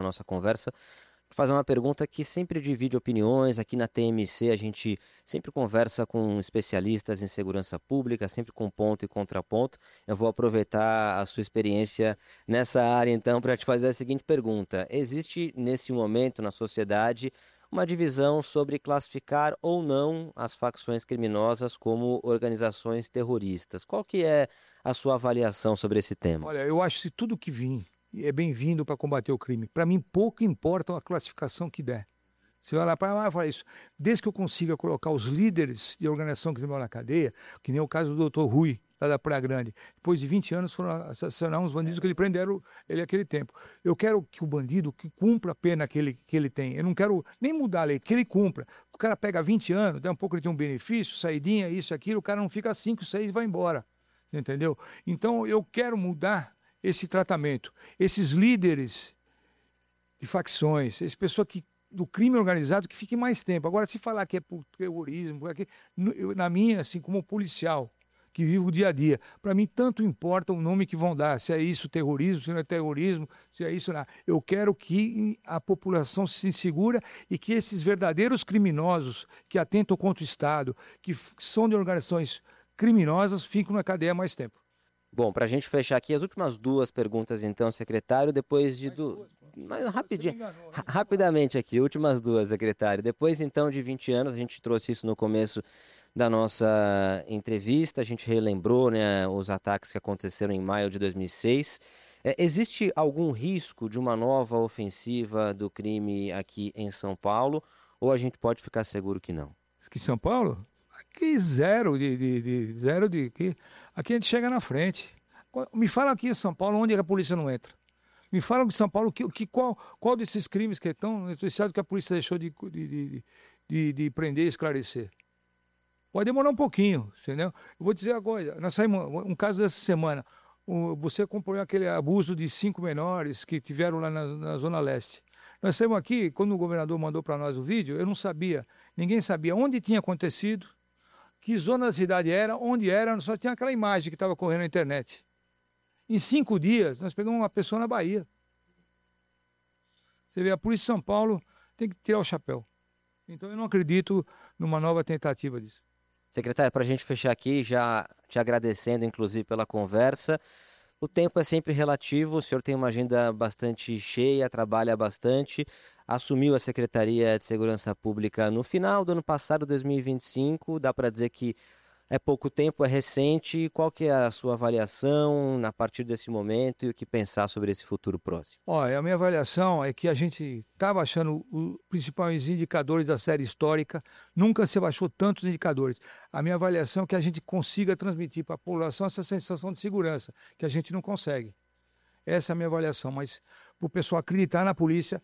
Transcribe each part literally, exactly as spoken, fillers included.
nossa conversa, fazer uma pergunta que sempre divide opiniões. Aqui na T M C a gente sempre conversa com especialistas em segurança pública, sempre com ponto e contraponto. Eu vou aproveitar a sua experiência nessa área então para te fazer a seguinte pergunta: existe nesse momento na sociedade uma divisão sobre classificar ou não as facções criminosas como organizações terroristas? Qual que é a sua avaliação sobre esse tema? Olha, eu acho que tudo que vir é bem-vindo para combater o crime. Para mim, pouco importa a classificação que der. Você vai lá para lá e fala isso. Desde que eu consiga colocar os líderes de organização criminal na cadeia, que nem o caso do doutor Rui, lá da Praia Grande. Depois de vinte anos foram assassinar uns bandidos que ele prenderam ele naquele tempo. Eu quero que o bandido que cumpra a pena que ele, que ele tem. Eu não quero nem mudar a lei, que ele cumpra. O cara pega vinte anos, dá um pouco ele tem um benefício, saidinha, isso, aquilo, o cara não fica cinco, seis e vai embora. Entendeu? Então eu quero mudar esse tratamento. Esses líderes de facções, esse pessoa que do crime organizado que fique mais tempo. Agora, se falar que é por terrorismo, é que, eu, na minha, assim, como policial, que vivo o dia a dia, para mim tanto importa o nome que vão dar, se é isso terrorismo, se não é terrorismo, se é isso não. Eu quero que a população se segura e que esses verdadeiros criminosos que atentam contra o Estado, que são de organizações criminosas, fiquem na cadeia mais tempo. Bom, para a gente fechar aqui, as últimas duas perguntas, então, secretário, depois de... Du... Mas rapidinho, ra- rapidamente aqui, últimas duas, secretário. Depois, então, de vinte anos, a gente trouxe isso no começo da nossa entrevista, a gente relembrou, né, os ataques que aconteceram em maio de dois mil e seis. É, existe algum risco de uma nova ofensiva do crime aqui em São Paulo, ou a gente pode ficar seguro que não? Aqui em São Paulo? Aqui zero de, de, de- zero de aqui. Aqui a gente chega na frente. Qu- Me fala aqui em São Paulo onde a polícia não entra. Me fala em São Paulo que, que, qual, qual desses crimes que estão noticiados que a polícia deixou de, de, de, de, de prender e esclarecer. Pode demorar um pouquinho, entendeu? Eu vou dizer agora, nós saímos um caso dessa semana. O- você acompanhou aquele abuso de cinco menores que tiveram lá na, na Zona Leste. Nós saímos aqui, quando o governador mandou para nós o vídeo, eu não sabia, ninguém sabia onde tinha acontecido, que zona da cidade era, onde era, só tinha aquela imagem que estava correndo na internet. Em cinco dias, nós pegamos uma pessoa na Bahia. Você vê, a Polícia de São Paulo tem que tirar o chapéu. Então eu não acredito numa nova tentativa disso. Secretário, para a gente fechar aqui, já te agradecendo, inclusive, pela conversa. O tempo é sempre relativo, o senhor tem uma agenda bastante cheia, trabalha bastante, assumiu a Secretaria de Segurança Pública no final do ano passado, dois mil e vinte e cinco, dá para dizer que é pouco tempo, é recente. Qual que é a sua avaliação a partir desse momento e o que pensar sobre esse futuro próximo? Olha, a minha avaliação é que a gente estava achando os principais indicadores da série histórica, nunca se baixou tantos indicadores. A minha avaliação é que a gente consiga transmitir para a população essa sensação de segurança, que a gente não consegue. Essa é a minha avaliação, mas para o pessoal acreditar na polícia,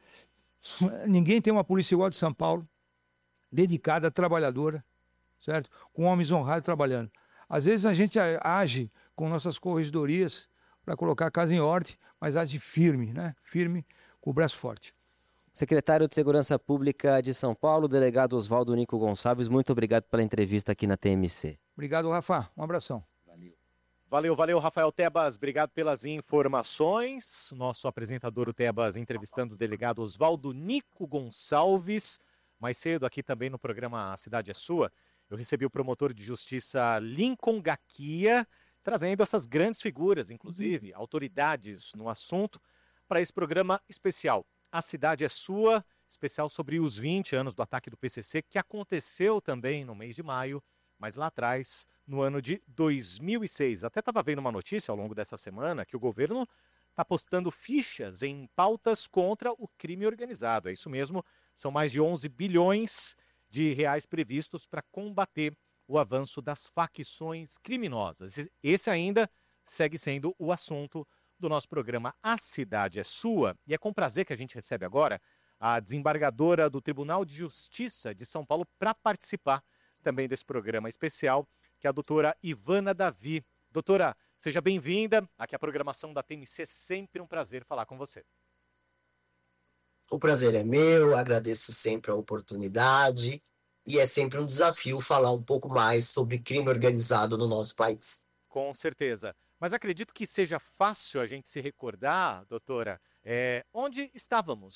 ninguém tem uma polícia igual a de São Paulo, dedicada, trabalhadora, certo? Com homens honrados trabalhando. Às vezes a gente age com nossas corregedorias para colocar a casa em ordem, mas age firme, né? Firme, com o braço forte. Secretário de Segurança Pública de São Paulo, delegado Oswaldo Nico Gonçalves, muito obrigado pela entrevista aqui na T M C. Obrigado, Rafa. Um abração. Valeu, valeu, Rafael Tebas. Obrigado pelas informações. Nosso apresentador, o Tebas, entrevistando o delegado Oswaldo Nico Gonçalves. Mais cedo, aqui também no programa A Cidade é Sua, eu recebi o promotor de justiça Lincoln Gaquia, trazendo essas grandes figuras, inclusive autoridades no assunto, para esse programa especial. A Cidade é Sua, especial sobre os vinte anos do ataque do P C C, que aconteceu também no mês de maio, mas lá atrás, no ano de dois mil e seis. Até estava vendo uma notícia ao longo dessa semana que o governo está postando fichas em pautas contra o crime organizado. É isso mesmo, são mais de onze bilhões de reais previstos para combater o avanço das facções criminosas. Esse ainda segue sendo o assunto do nosso programa A Cidade é Sua. E é com prazer que a gente recebe agora a desembargadora do Tribunal de Justiça de São Paulo para participar também desse programa especial, que é a doutora Ivana Davi. Doutora, seja bem-vinda. Aqui é a programação da T M C, sempre um prazer falar com você. O prazer é meu, agradeço sempre a oportunidade e é sempre um desafio falar um pouco mais sobre crime organizado no nosso país. Com certeza. Mas acredito que seja fácil a gente se recordar, doutora, é, onde estávamos